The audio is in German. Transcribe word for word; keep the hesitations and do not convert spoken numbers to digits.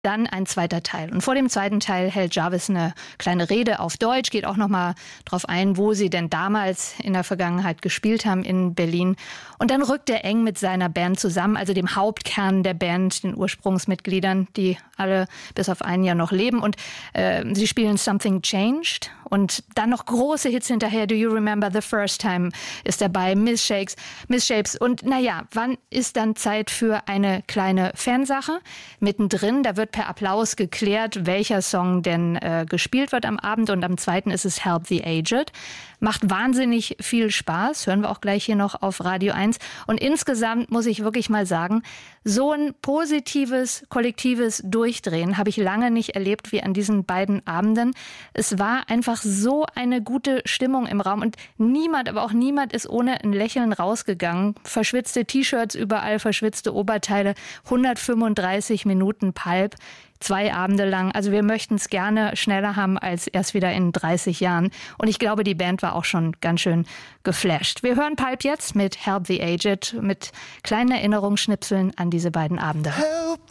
dann ein zweiter Teil. Und vor dem zweiten Teil hält Jarvis eine kleine Rede auf Deutsch, geht auch nochmal drauf ein, wo sie denn damals in der Vergangenheit gespielt haben in Berlin. Und dann rückt er eng mit seiner Band zusammen, also dem Hauptkern der Band, den Ursprungsmitgliedern, die alle bis auf ein Jahr noch leben. Und äh, sie spielen Something Changed und dann noch große Hits hinterher. Do You Remember the First Time ist dabei, Miss Shakes, Miss Shapes. Und naja, wann ist dann Zeit für eine kleine Fansache? Mittendrin, da wird per Applaus geklärt, welcher Song denn äh, gespielt wird am Abend. Und am zweiten ist es Help the Aged. Macht wahnsinnig viel Spaß. Hören wir auch gleich hier noch auf Radio eins. Und insgesamt muss ich wirklich mal sagen, so ein positives, kollektives Durchdrehen habe ich lange nicht erlebt wie an diesen beiden Abenden. Es war einfach so eine gute Stimmung im Raum. Und niemand, aber auch niemand ist ohne ein Lächeln rausgegangen. Verschwitzte T-Shirts überall, verschwitzte Oberteile, hundertfünfunddreißig Minuten Pulp. Zwei Abende lang. Also wir möchten es gerne schneller haben als erst wieder in dreißig Jahren. Und ich glaube, die Band war auch schon ganz schön geflasht. Wir hören Pulp jetzt mit Help the Aged, mit kleinen Erinnerungsschnipseln an diese beiden Abende. Help